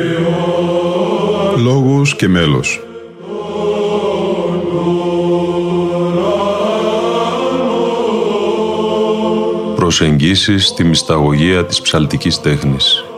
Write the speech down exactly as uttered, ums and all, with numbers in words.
Λόγος και μέλος. Προσεγγίσεις στη μυσταγωγία της ψαλτικής τέχνης.